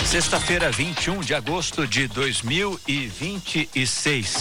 Sexta-feira, 21 de agosto de 2026.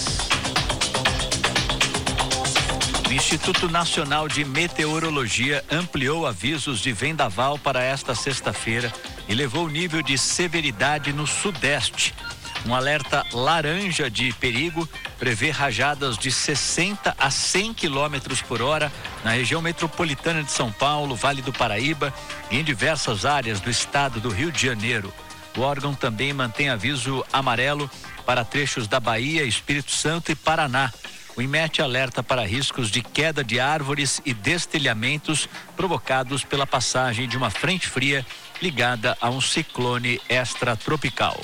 O Instituto Nacional de Meteorologia ampliou avisos de vendaval para esta sexta-feira e levou o nível de severidade no Sudeste. Um alerta laranja de perigo prevê rajadas de 60 a 100 quilômetros por hora na região metropolitana de São Paulo, Vale do Paraíba e em diversas áreas do estado do Rio de Janeiro. O órgão também mantém aviso amarelo para trechos da Bahia, Espírito Santo e Paraná. O INMET alerta para riscos de queda de árvores e destelhamentos provocados pela passagem de uma frente fria ligada a um ciclone extratropical.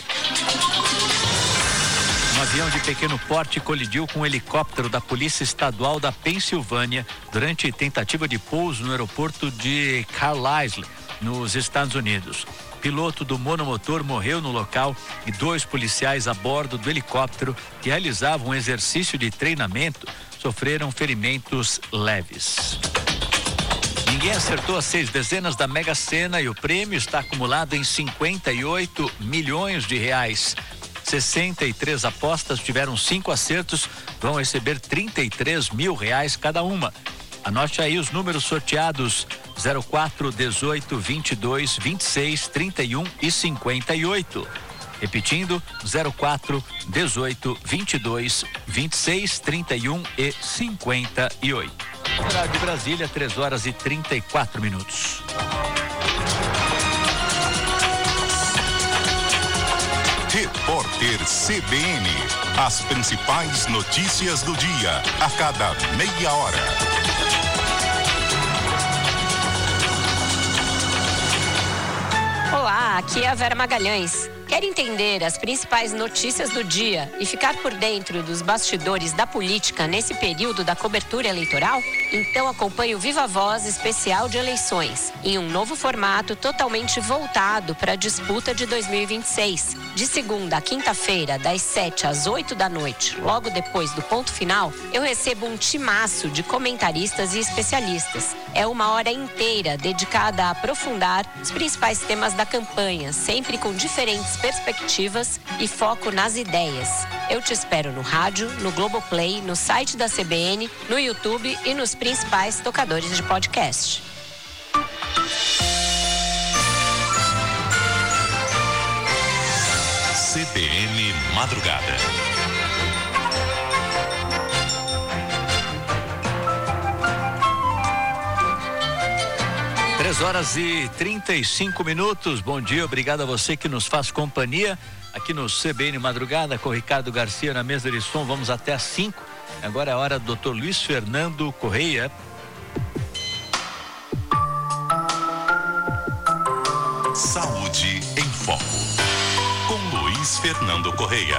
Um avião de pequeno porte colidiu com um helicóptero da Polícia Estadual da Pensilvânia durante tentativa de pouso no aeroporto de Carlisle, nos Estados Unidos. O piloto do monomotor morreu no local e 2 policiais a bordo do helicóptero que realizavam um exercício de treinamento sofreram ferimentos leves. Ninguém acertou as 6 dezenas da Mega Sena e o prêmio está acumulado em 58 milhões de reais. 63 apostas tiveram 5 acertos, vão receber 33 mil reais cada uma. Anote aí os números sorteados: 04, 18, 22, 26, 31 e 58. Repetindo: 04, 18, 22, 26, 31 e 58. Horário de Brasília, 3 horas e 34 minutos. Repórter CBN. As principais notícias do dia, a cada meia hora. Olá, aqui é a Vera Magalhães. Quer entender as principais notícias do dia e ficar por dentro dos bastidores da política nesse período da cobertura eleitoral? Então acompanhe o Viva Voz especial de eleições, em um novo formato totalmente voltado para a disputa de 2026. De segunda a quinta-feira, das 7 às 8 da noite, logo depois do ponto final, eu recebo um timaço de comentaristas e especialistas. É uma hora inteira dedicada a aprofundar os principais temas da campanha, sempre com diferentes perspectivas e foco nas ideias. Eu te espero no rádio, no Globoplay, no site da CBN, no YouTube e nos principais tocadores de podcast. CBN Madrugada. Três horas e 35 minutos. Bom dia, obrigado a você que nos faz companhia aqui no CBN Madrugada com Ricardo Garcia na mesa de som. Vamos até às 5. Agora é a hora do Dr. Luiz Fernando Correia. Saúde em Foco, com Luiz Fernando Correia.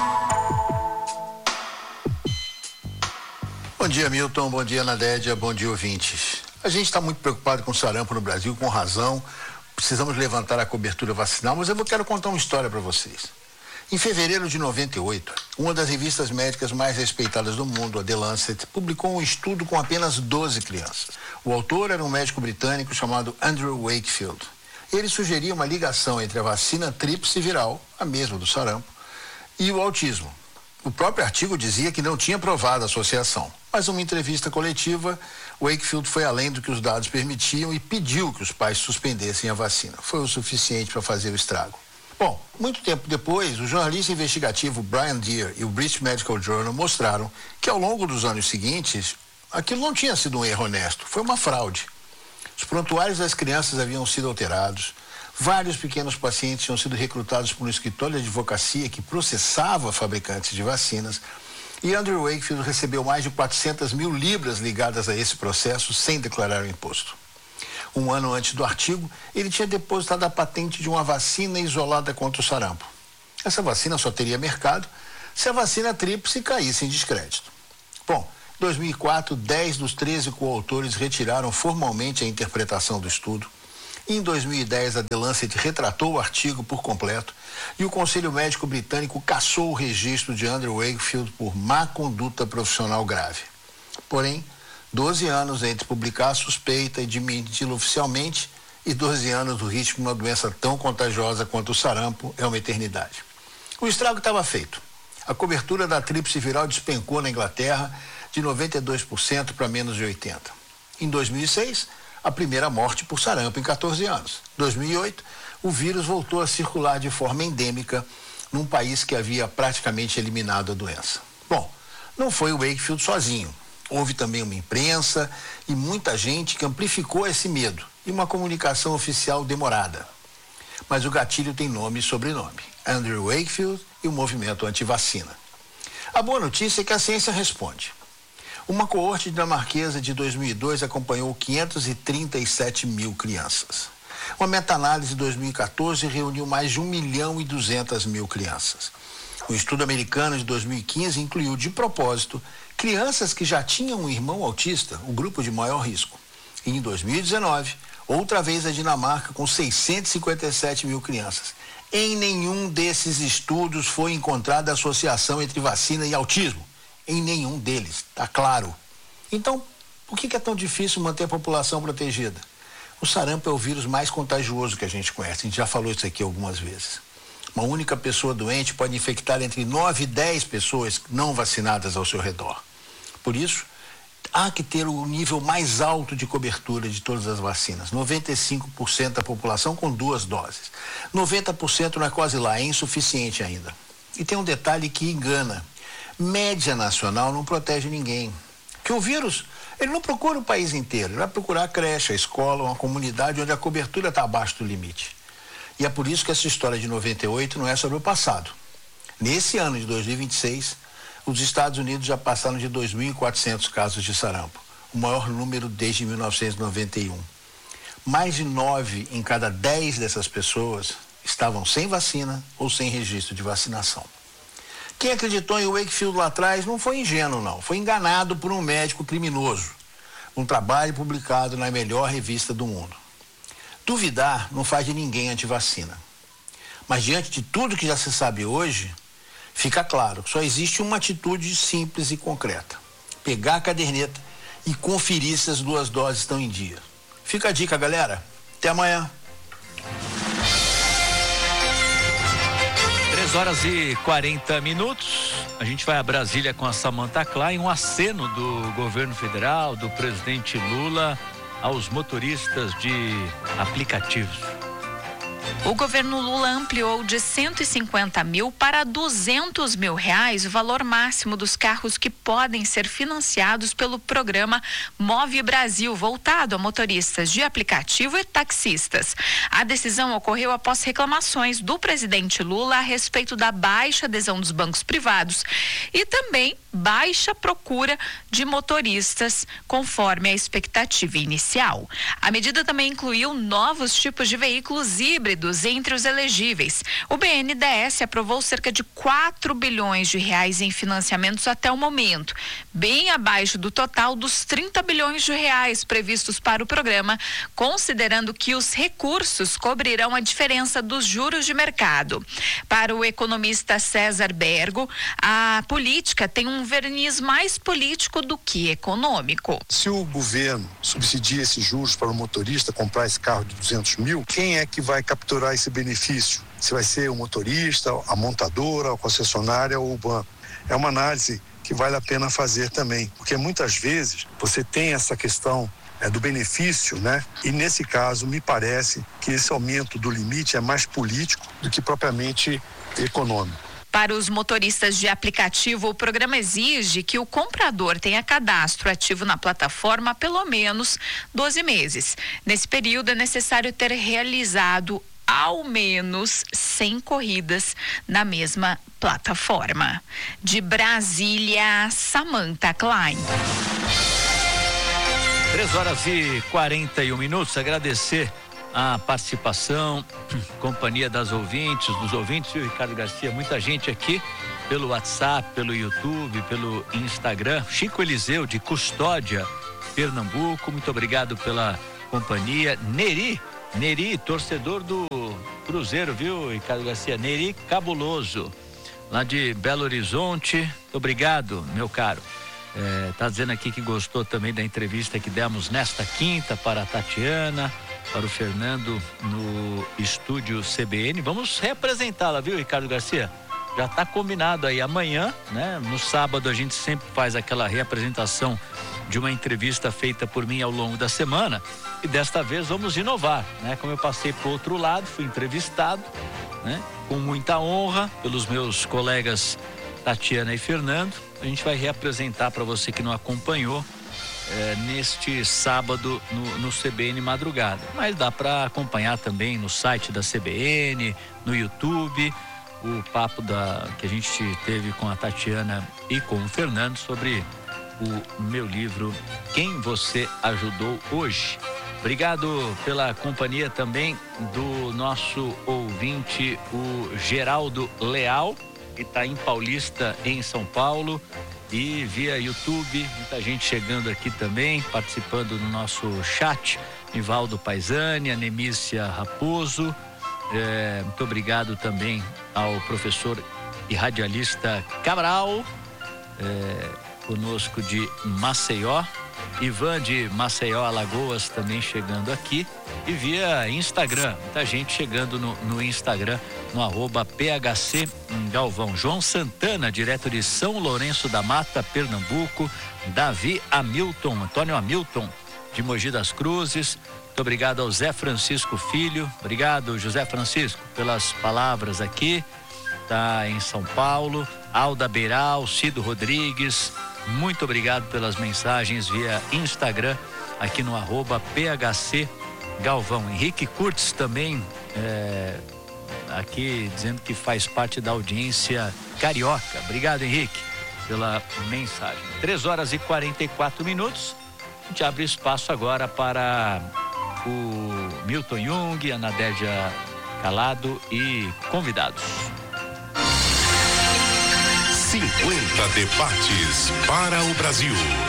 Bom dia, Milton. Bom dia, Nadédia. Bom dia, ouvintes. A gente está muito preocupado com o sarampo no Brasil, com razão. Precisamos levantar a cobertura vacinal, mas eu quero contar uma história para vocês. Em fevereiro de 98, uma das revistas médicas mais respeitadas do mundo, a The Lancet, publicou um estudo com apenas 12 crianças. O autor era um médico britânico chamado Andrew Wakefield. Ele sugeria uma ligação entre a vacina tríplice viral, a mesma do sarampo, e o autismo. O próprio artigo dizia que não tinha provado a associação, mas numa entrevista coletiva, Wakefield foi além do que os dados permitiam e pediu que os pais suspendessem a vacina. Foi o suficiente para fazer o estrago. Bom, muito tempo depois, o jornalista investigativo Brian Deer e o British Medical Journal mostraram que ao longo dos anos seguintes, aquilo não tinha sido um erro honesto, foi uma fraude. Os prontuários das crianças haviam sido alterados, vários pequenos pacientes tinham sido recrutados por um escritório de advocacia que processava fabricantes de vacinas, e Andrew Wakefield recebeu mais de 400 mil libras ligadas a esse processo sem declarar o imposto. Um ano antes do artigo, ele tinha depositado a patente de uma vacina isolada contra o sarampo. Essa vacina só teria mercado se a vacina tríplice caísse em descrédito. Bom, em 2004, 10 dos 13 coautores retiraram formalmente a interpretação do estudo. Em 2010, a The Lancet retratou o artigo por completo e o Conselho Médico Britânico cassou o registro de Andrew Wakefield por má conduta profissional grave. Porém, 12 anos entre publicar a suspeita e desmenti-la oficialmente, e 12 anos do ritmo de uma doença tão contagiosa quanto o sarampo é uma eternidade. O estrago estava feito. A cobertura da tríplice viral despencou na Inglaterra de 92% para menos de 80%. Em 2006, a primeira morte por sarampo em 14 anos. Em 2008, o vírus voltou a circular de forma endêmica num país que havia praticamente eliminado a doença. Bom, não foi o Wakefield sozinho. Houve também uma imprensa e muita gente que amplificou esse medo e uma comunicação oficial demorada. Mas o gatilho tem nome e sobrenome: Andrew Wakefield e o movimento anti-vacina. A boa notícia é que a ciência responde. Uma coorte dinamarquesa de 2002 acompanhou 537 mil crianças. Uma meta-análise de 2014 reuniu mais de 1.200.000 crianças. Um estudo americano de 2015 incluiu, de propósito, crianças que já tinham um irmão autista, o grupo de maior risco. E em 2019, outra vez a Dinamarca com 657 mil crianças. Em nenhum desses estudos foi encontrada associação entre vacina e autismo. Em nenhum deles, tá claro. Então, por que é tão difícil manter a população protegida? O sarampo é o vírus mais contagioso que a gente conhece. A gente já falou isso aqui algumas vezes. Uma única pessoa doente pode infectar entre 9 e 10 pessoas não vacinadas ao seu redor. Por isso, há que ter o nível mais alto de cobertura de todas as vacinas. 95% da população com 2 doses. 90% não é quase lá, é insuficiente ainda. E tem um detalhe que engana. Média nacional não protege ninguém. Que o vírus, ele não procura o país inteiro. Ele vai procurar a creche, a escola, uma comunidade onde a cobertura está abaixo do limite. E é por isso que essa história de 98 não é sobre o passado. Nesse ano de 2026, os Estados Unidos já passaram de 2.400 casos de sarampo, o maior número desde 1991. Mais de 9 em cada 10 dessas pessoas estavam sem vacina ou sem registro de vacinação. Quem acreditou em Wakefield lá atrás não foi ingênuo, não. Foi enganado por um médico criminoso. Um trabalho publicado na melhor revista do mundo. Duvidar não faz de ninguém antivacina. Mas diante de tudo que já se sabe hoje, fica claro que só existe uma atitude simples e concreta: pegar a caderneta e conferir se as 2 doses estão em dia. Fica a dica, galera. Até amanhã. 3h40. A gente vai a Brasília com a Samantha Klein. Um aceno do governo federal, do presidente Lula, aos motoristas de aplicativos. O governo Lula ampliou de 150 mil para 200 mil reais o valor máximo dos carros que podem ser financiados pelo programa Move Brasil, voltado a motoristas de aplicativo e taxistas. A decisão ocorreu após reclamações do presidente Lula a respeito da baixa adesão dos bancos privados e também baixa procura de motoristas, conforme a expectativa inicial. A medida também incluiu novos tipos de veículos híbridos entre os elegíveis. O BNDES aprovou cerca de 4 bilhões de reais em financiamentos até o momento, bem abaixo do total dos 30 bilhões de reais previstos para o programa, considerando que os recursos cobrirão a diferença dos juros de mercado. Para o economista César Bergo, a política tem um verniz mais político do que econômico. Se o governo subsidia esses juros para o motorista comprar esse carro de 200 mil, quem é que vai capturar esse benefício? Se vai ser o motorista, a montadora, a concessionária ou o banco? É uma análise que vale a pena fazer também, porque muitas vezes você tem essa questão do benefício, né? E nesse caso me parece que esse aumento do limite é mais político do que propriamente econômico. Para os motoristas de aplicativo, o programa exige que o comprador tenha cadastro ativo na plataforma há pelo menos 12 meses. Nesse período é necessário ter realizado ao menos 100 corridas na mesma plataforma. De Brasília, Samantha Klein. 3h41. Agradecer a participação, companhia dos ouvintes, viu, Ricardo Garcia? Muita gente aqui pelo WhatsApp, pelo YouTube, pelo Instagram. Chico Eliseu, de Custódia, Pernambuco, muito obrigado pela companhia. Neri, torcedor do Cruzeiro, viu, Ricardo Garcia? Neri Cabuloso, lá de Belo Horizonte. Muito obrigado, meu caro. Tá dizendo aqui que gostou também da entrevista que demos nesta quinta para a Tatiana. para o Fernando no estúdio CBN. Vamos representá-la, viu, Ricardo Garcia? Já está combinado aí amanhã, né? No sábado a gente sempre faz aquela reapresentação de uma entrevista feita por mim ao longo da semana, e desta vez vamos inovar, né? Como eu passei para o outro lado, fui entrevistado, né? Com muita honra pelos meus colegas Tatiana e Fernando, a gente vai reapresentar para você que não acompanhou neste sábado no CBN Madrugada, mas dá para acompanhar também no site da CBN, no YouTube, o papo que a gente teve com a Tatiana e com o Fernando sobre o meu livro Quem Você Ajudou Hoje. Obrigado pela companhia também do nosso ouvinte, o Geraldo Leal, que está em Paulista, em São Paulo, e via YouTube, muita gente chegando aqui também, participando no nosso chat. Nivaldo Paisani, a Nemícia Raposo, muito obrigado também ao professor e radialista Cabral, conosco de Maceió, Ivan de Maceió, Alagoas, também chegando aqui, e via Instagram, muita gente chegando no Instagram, no @PHC Galvão. João Santana, direto de São Lourenço da Mata, Pernambuco. Davi Hamilton, Antônio Hamilton, de Mogi das Cruzes. Muito obrigado ao Zé Francisco Filho. Obrigado, José Francisco, pelas palavras aqui. Tá em São Paulo. Alda Beiral, Cido Rodrigues. Muito obrigado pelas mensagens via Instagram, aqui no @PHC Galvão. Henrique Curtis também, aqui dizendo que faz parte da audiência carioca. Obrigado, Henrique, pela mensagem. 3h44. A gente abre espaço agora para o Milton Jung, a Nadédia Calado e convidados. 50 debates para o Brasil.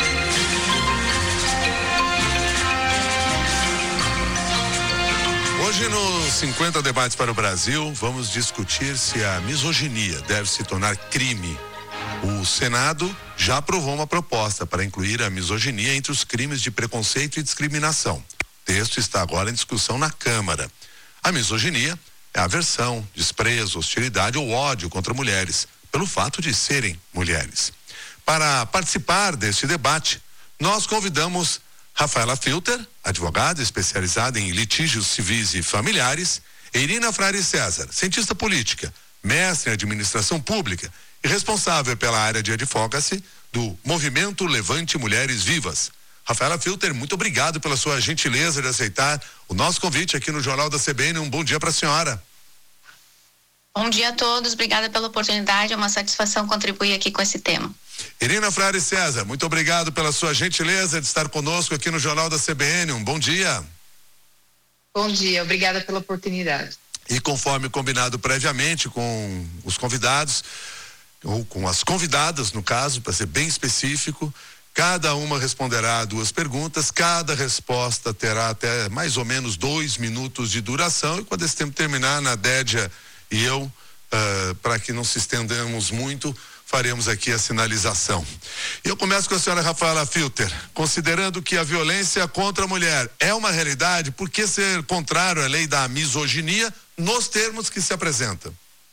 Hoje nos 50 debates para o Brasil, vamos discutir se a misoginia deve se tornar crime. O Senado já aprovou uma proposta para incluir a misoginia entre os crimes de preconceito e discriminação. O texto está agora em discussão na Câmara. A misoginia é aversão, desprezo, hostilidade ou ódio contra mulheres, pelo fato de serem mulheres. Para participar deste debate, nós convidamos Rafaela Filter, advogada especializada em litígios civis e familiares, e Irina Frari César, cientista política, mestre em administração pública e responsável pela área de advocacy do Movimento Levante Mulheres Vivas. Rafaela Filter, muito obrigado pela sua gentileza de aceitar o nosso convite aqui no Jornal da CBN. Um bom dia para a senhora. Bom dia a todos, obrigada pela oportunidade, é uma satisfação contribuir aqui com esse tema. Irina Frari César, muito obrigado pela sua gentileza de estar conosco aqui no Jornal da CBN. Um bom dia. Bom dia, obrigada pela oportunidade. E conforme combinado previamente com os convidados, ou com as convidadas, no caso, para ser bem específico, cada uma responderá 2 perguntas, cada resposta terá até mais ou menos 2 minutos de duração, e quando esse tempo terminar, Nadédia e eu, para que não se estendamos muito, faremos aqui a sinalização. E eu começo com a senhora Rafaela Filter. Considerando que a violência contra a mulher é uma realidade, por que ser contrário à lei da misoginia nos termos que se apresenta?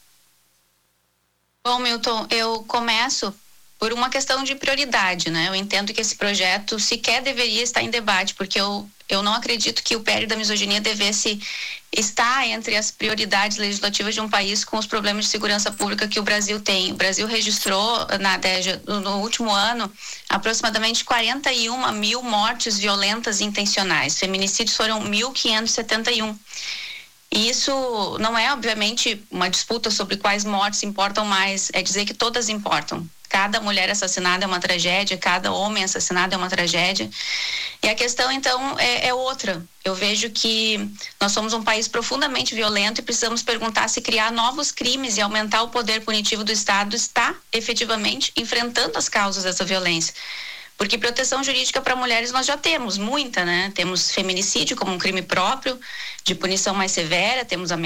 Bom, Milton, eu começo por uma questão de prioridade, né? Eu entendo que esse projeto sequer deveria estar em debate, porque eu não acredito que o PL da misoginia devesse estar entre as prioridades legislativas de um país com os problemas de segurança pública que o Brasil tem. O Brasil registrou, no último ano, aproximadamente 41 mil mortes violentas e intencionais. Feminicídios foram 1.571. E isso não é, obviamente, uma disputa sobre quais mortes importam mais, é dizer que todas importam. Cada mulher assassinada é uma tragédia, cada homem assassinado é uma tragédia. E a questão, então, é outra. Eu vejo que nós somos um país profundamente violento e precisamos perguntar se criar novos crimes e aumentar o poder punitivo do Estado está efetivamente enfrentando as causas dessa violência. Porque proteção jurídica para mulheres nós já temos muita, né? Temos feminicídio como um crime próprio, de punição mais severa, temos